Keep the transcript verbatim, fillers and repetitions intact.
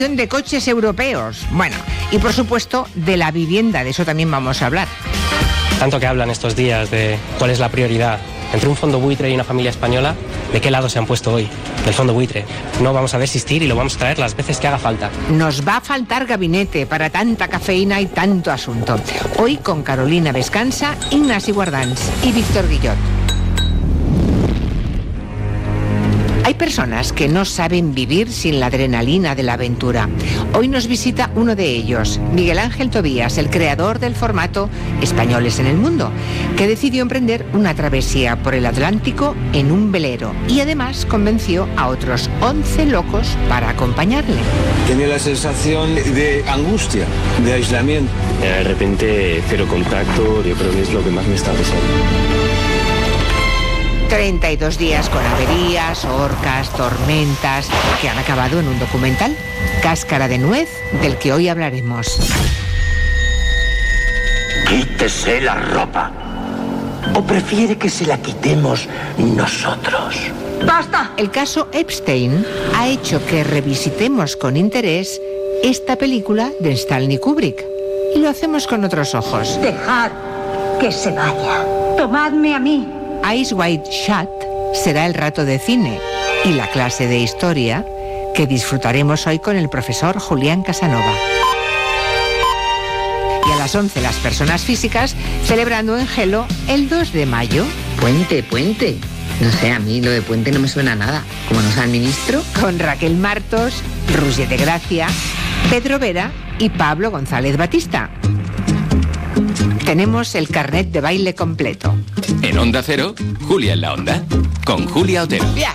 de coches europeos. Bueno, y por supuesto de la vivienda, de eso también vamos a hablar. Tanto que hablan estos días de cuál es la prioridad entre un fondo buitre y una familia española, ¿de qué lado se han puesto hoy? Del fondo buitre. No vamos a desistir y lo vamos a traer las veces que haga falta. Nos va a faltar gabinete para tanta cafeína y tanto asunto. Hoy con Carolina Vescansa, Ignasi Guardans y Víctor Guillot. Hay personas que no saben vivir sin la adrenalina de la aventura. Hoy nos visita uno de ellos, Miguel Ángel Tobías, el creador del formato Españoles en el Mundo, que decidió emprender una travesía por el Atlántico en un velero y además convenció a otros once locos para acompañarle. Tenía la sensación de angustia, de aislamiento. De repente, cero contacto, yo creo que es lo que más me está pasando. treinta y dos días con averías, orcas, tormentas, que han acabado en un documental, Cáscara de Nuez, del que hoy hablaremos. Quítese la ropa. ¿O prefiere que se la quitemos nosotros? ¡Basta! El caso Epstein ha hecho que revisitemos con interés esta película de Stanley Kubrick. Y lo hacemos con otros ojos. Dejad que se vaya. Tomadme a mí. Eyes Wide Shut será el rato de cine y la clase de historia que disfrutaremos hoy con el profesor Julián Casanova. Y a las once las personas físicas celebrando en Gelo el dos de mayo. Puente, puente. No sé, a mí lo de puente no me suena a nada. Como nos administro. Con Raquel Martos, Roger de Gracia, Pedro Vera y Pablo González Batista. Tenemos el carnet de baile completo. En Onda Cero, Julia en la Onda, con Julia Otero.